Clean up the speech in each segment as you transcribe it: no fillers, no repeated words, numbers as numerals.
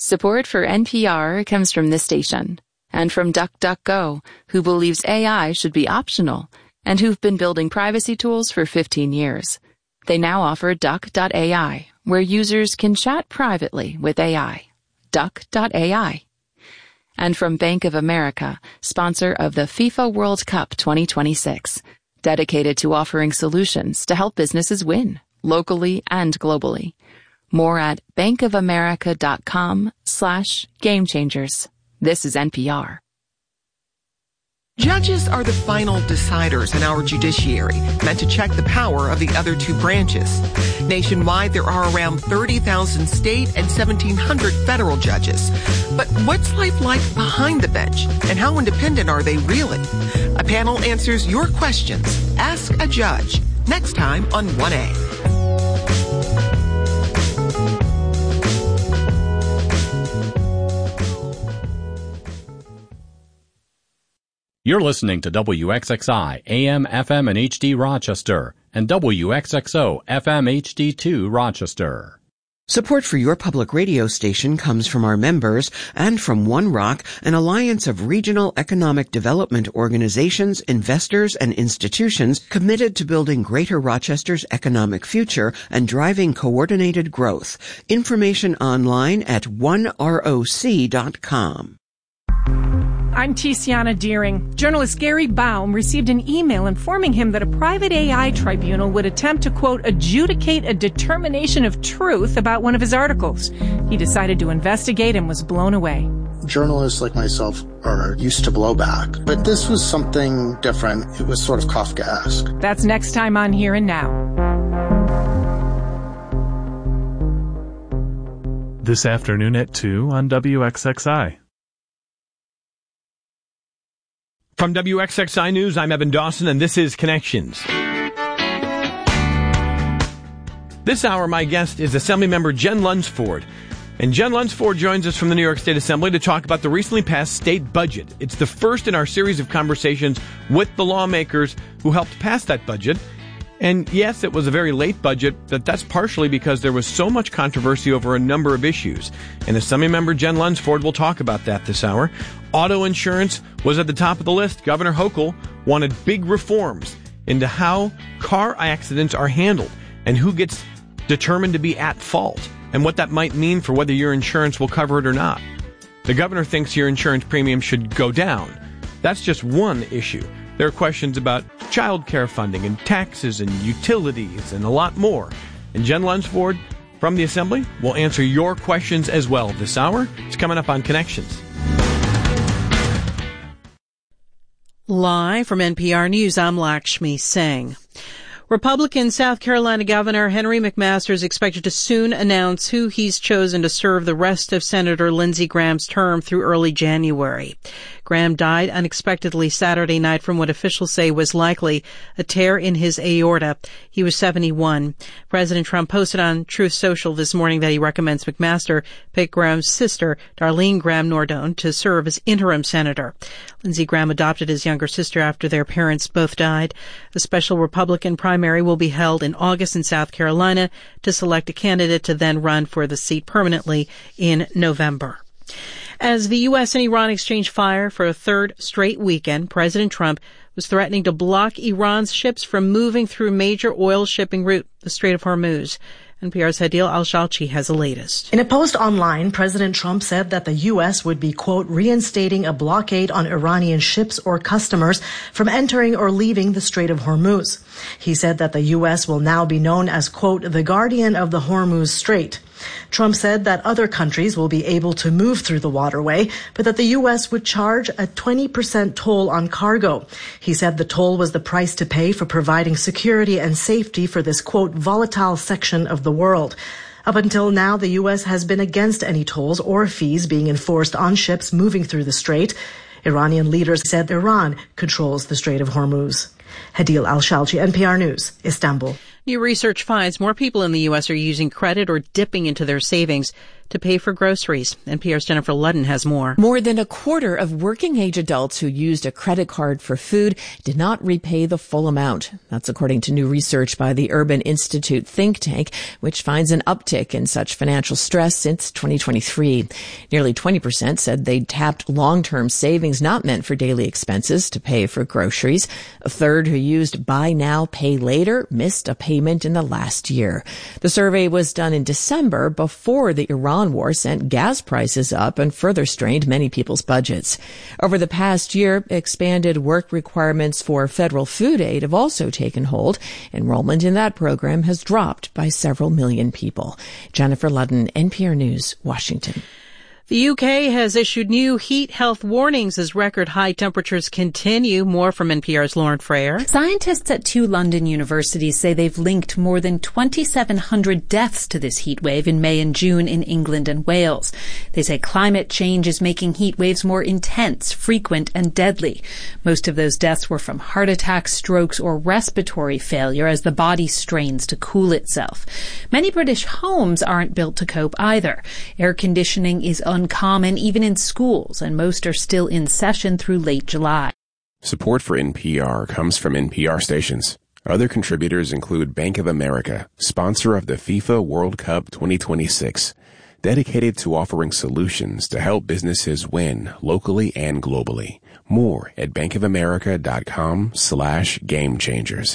Support for NPR comes from this station and from DuckDuckGo, who believes AI should be optional and who've been building privacy tools for 15 years. They now offer Duck.ai, where users can chat privately with AI. Duck.ai. And from Bank of America, sponsor of the FIFA World Cup 2026, dedicated to offering solutions to help businesses win, locally and globally. More at bankofamerica.com/gamechangers. This is NPR. Judges are the final deciders in our judiciary, meant to check the power of the other two branches. Nationwide, there are around 30,000 state and 1,700 federal judges. But what's life like behind the bench, and how independent are they really? A panel answers your questions. Ask a Judge, next time on 1A. You're listening to WXXI, AM, FM, and HD Rochester, and WXXO, FM, HD2 Rochester. Support for your public radio station comes from our members and from One Rock, an alliance of regional economic development organizations, investors, and institutions committed to building Greater Rochester's economic future and driving coordinated growth. Information online at oneroc.com. I'm Tiziana Deering. Journalist Gary Baum received an email informing him that a private AI tribunal would attempt to, quote, adjudicate a determination of truth about one of his articles. He decided to investigate and was blown away. Journalists like myself are used to blowback, but this was something different. It was sort of Kafkaesque. That's next time on Here and Now. This afternoon at 2 on WXXI. From WXXI News, I'm Evan Dawson, and this is Connections. This hour, my guest is Assemblymember Jen Lunsford. And Jen Lunsford joins us from the New York State Assembly to talk about the recently passed state budget. It's the first in our series of conversations with the lawmakers who helped pass that budget. And yes, it was a very late budget, but that's partially because there was so much controversy over a number of issues. And Assemblymember Jen Lunsford will talk about that this hour. Auto insurance was at the top of the list. Governor Hochul wanted big reforms into how car accidents are handled and who gets determined to be at fault and what that might mean for whether your insurance will cover it or not. The governor thinks your insurance premium should go down. That's just one issue. There are questions about child care funding and taxes and utilities and a lot more. And Jen Lunsford from the Assembly will answer your questions as well this hour. It's coming up on Connections. Live from NPR News, I'm Lakshmi Singh. Republican South Carolina Governor Henry McMaster is expected to soon announce who he's chosen to serve the rest of Senator Lindsey Graham's term through early January. Graham died unexpectedly Saturday night from what officials say was likely a tear in his aorta. He was 71. President Trump posted on Truth Social this morning that he recommends McMaster pick Graham's sister, Darlene Graham Nordone, to serve as interim senator. Lindsey Graham adopted his younger sister after their parents both died. A special Republican primary will be held in August in South Carolina to select a candidate to then run for the seat permanently in November. As the U.S. and Iran exchange fire for a third straight weekend, President Trump was threatening to block Iran's ships from moving through major oil shipping route, the Strait of Hormuz. NPR's Hadil Al-Shalchi has the latest. In a post online, President Trump said that the U.S. would be, quote, reinstating a blockade on Iranian ships or customers from entering or leaving the Strait of Hormuz. He said that the U.S. will now be known as, quote, the guardian of the Hormuz Strait. Trump said that other countries will be able to move through the waterway, but that the U.S. would charge a 20% toll on cargo. He said the toll was the price to pay for providing security and safety for this, quote, volatile section of the world. Up until now, the U.S. has been against any tolls or fees being enforced on ships moving through the strait. Iranian leaders said Iran controls the Strait of Hormuz. Hadil Al-Shalchi, NPR News, Istanbul. New research finds more people in the U.S. are using credit or dipping into their savings to pay for groceries. NPR's Jennifer Ludden has more. More than a quarter of working-age adults who used a credit card for food did not repay the full amount. That's according to new research by the Urban Institute think tank, which finds an uptick in such financial stress since 2023. Nearly 20% said they'd tapped long-term savings not meant for daily expenses to pay for groceries. A third who used buy now, pay later missed a payment in the last year. The survey was done in December before the Iran war sent gas prices up and further strained many people's budgets. Over the past year, expanded work requirements for federal food aid have also taken hold. Enrollment in that program has dropped by several million people. Jennifer Ludden, NPR News, Washington. The UK has issued new heat health warnings as record high temperatures continue. More from NPR's Lauren Frayer. Scientists at 2 London universities say they've linked more than 2,700 deaths to this heat wave in May and June in England and Wales. They say climate change is making heat waves more intense, frequent, and deadly. Most of those deaths were from heart attacks, strokes, or respiratory failure as the body strains to cool itself. Many British homes aren't built to cope either. Air conditioning is uncommon even in schools, and most are still in session through late July. Support for NPR comes from NPR stations. Other contributors include Bank of America, sponsor of the FIFA World Cup 2026, dedicated to offering solutions to help businesses win locally and globally. More at bankofamerica.com/gamechangers.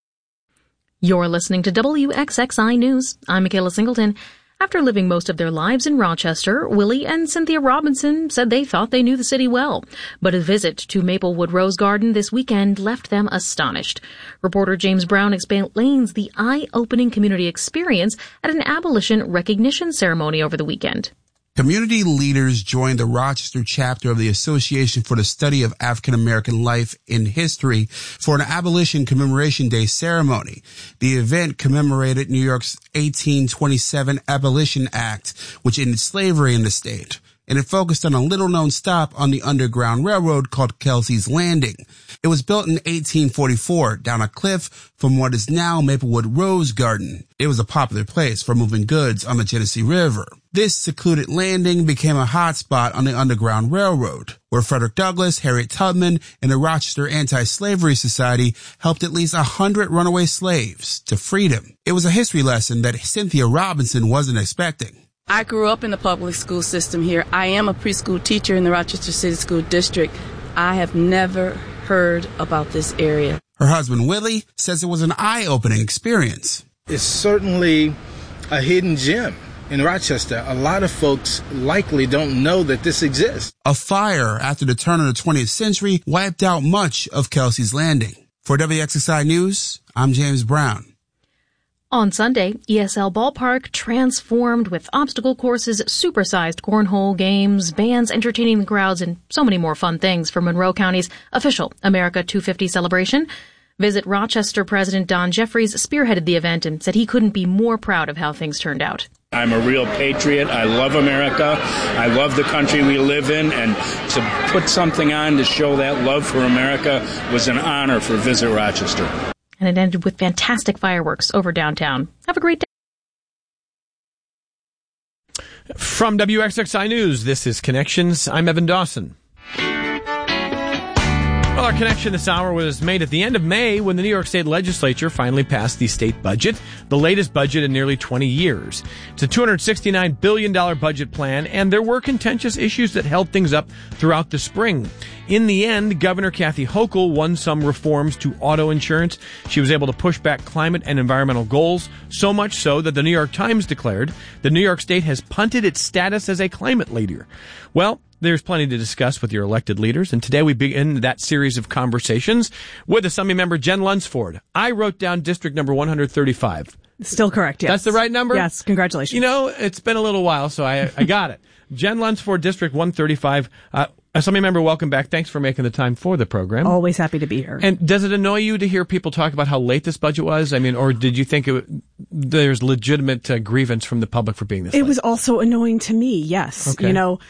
You're listening to WXXI News. I'm Michaela Singleton. After living most of their lives in Rochester, Willie and Cynthia Robinson said they thought they knew the city well. But a visit to Maplewood Rose Garden this weekend left them astonished. Reporter James Brown explains the eye-opening community experience at an abolition recognition ceremony over the weekend. Community leaders joined the Rochester chapter of the Association for the Study of African American Life in History for an Abolition Commemoration Day ceremony. The event commemorated New York's 1827 Abolition Act, which ended slavery in the state, and it focused on a little-known stop on the Underground Railroad called Kelsey's Landing. It was built in 1844 down a cliff from what is now Maplewood Rose Garden. It was a popular place for moving goods on the Genesee River. This secluded landing became a hotspot on the Underground Railroad, where Frederick Douglass, Harriet Tubman, and the Rochester Anti-Slavery Society helped at least 100 runaway slaves to freedom. It was a history lesson that Cynthia Robinson wasn't expecting. I grew up in the public school system here. I am a preschool teacher in the Rochester City School District. I have never heard about this area. Her husband, Willie, says it was an eye-opening experience. It's certainly a hidden gem in Rochester. A lot of folks likely don't know that this exists. A fire after the turn of the 20th century wiped out much of Kelsey's Landing. For WXXI News, I'm James Brown. On Sunday, ESL Ballpark transformed with obstacle courses, supersized cornhole games, bands entertaining the crowds, and so many more fun things for Monroe County's official America 250 celebration. Visit Rochester President Don Jeffries spearheaded the event and said he couldn't be more proud of how things turned out. I'm a real patriot. I love America. I love the country we live in. And to put something on to show that love for America was an honor for Visit Rochester. And it ended with fantastic fireworks over downtown. Have a great day. From WXXI News, this is Connections. I'm Evan Dawson. Well, our connection this hour was made at the end of May when the New York State Legislature finally passed the state budget, the latest budget in nearly 20 years. It's a $269 billion budget plan, and there were contentious issues that held things up throughout the spring. In the end, Governor Kathy Hochul won some reforms to auto insurance. She was able to push back climate and environmental goals, so much so that the New York Times declared the New York State has punted its status as a climate leader. Well, there's plenty to discuss with your elected leaders, and today we begin that series of conversations with Assembly Member Jen Lunsford. I wrote down district number 135. Still correct, yes. That's the right number? Yes, congratulations. You know, it's been a little while, so I got it. Jen Lunsford, District 135. Assembly Member, welcome back. Thanks for making the time for the program. Always happy to be here. And does it annoy you to hear people talk about how late this budget was? I mean, or did you think there's legitimate grievance from the public for being this late? It was also annoying to me, yes. Okay. You know,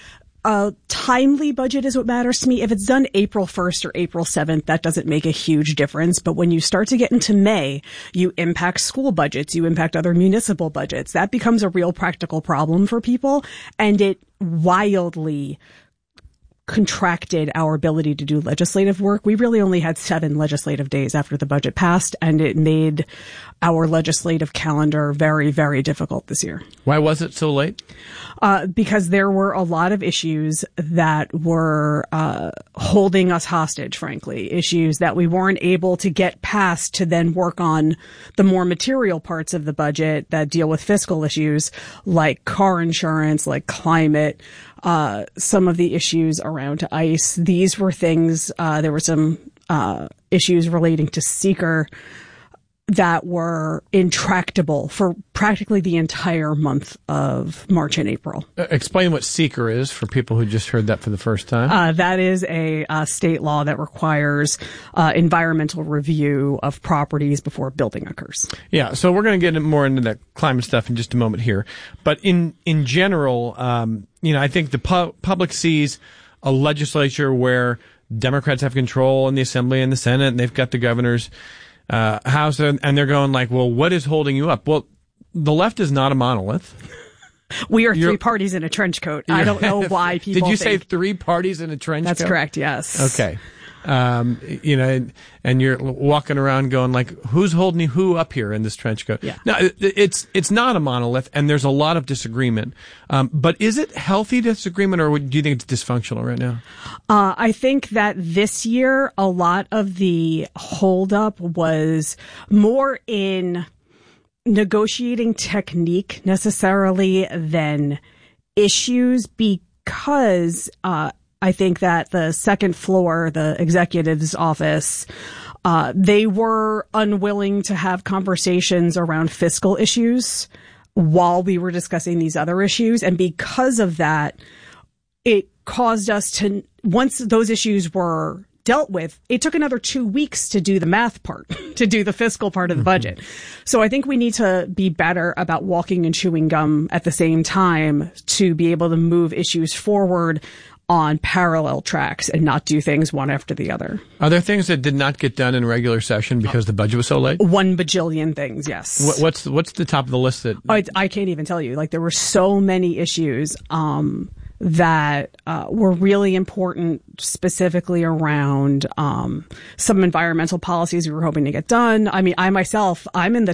a timely budget is what matters to me. If it's done April 1st or April 7th, that doesn't make a huge difference. But when you start to get into May, you impact school budgets, you impact other municipal budgets. That becomes a real practical problem for people, and it wildly contracted our ability to do legislative work. We really only had 7 legislative days after the budget passed, and it made our legislative calendar very, very difficult this year. Why was it so late? Because there were a lot of issues that were holding us hostage, frankly, issues that we weren't able to get past to then work on the more material parts of the budget that deal with fiscal issues like car insurance, like climate, some of the issues around ICE. These were things, there were some issues relating to seeker that were intractable for practically the entire month of March and April. Explain what seeker is for people who just heard that for the first time. That is a state law that requires environmental review of properties before building occurs. Yeah, so we're going to get more into that climate stuff in just a moment here. But in general, I think the public sees a legislature where Democrats have control in the Assembly and the Senate, and they've got the governor's House, and they're going like, well, what is holding you up? Well, the left is not a monolith. We are 3 parties in a trench coat. I don't know why people Did you say 3 parties in a trench coat? That's correct, yes. Okay. And you're walking around going like, who's holding who up here in this trench coat? Yeah. No, it's not a monolith, and there's a lot of disagreement. But is it healthy disagreement, or do you think it's dysfunctional right now? I think that this year, a lot of the holdup was more in negotiating technique necessarily than issues, because, I think that the second floor, the executive's office, they were unwilling to have conversations around fiscal issues while we were discussing these other issues. And because of that, it caused us to, once those issues were dealt with, it took another 2 weeks to do the math part, to do the fiscal part of the budget. So I think we need to be better about walking and chewing gum at the same time to be able to move issues forward on parallel tracks and not do things one after the other. Are there things that did not get done in regular session because the budget was so late? 1 bajillion things, yes. What's the top of the list that... I can't even tell you. Like, there were so many issues that were really important, specifically around some environmental policies we were hoping to get done. I mean, I'm in the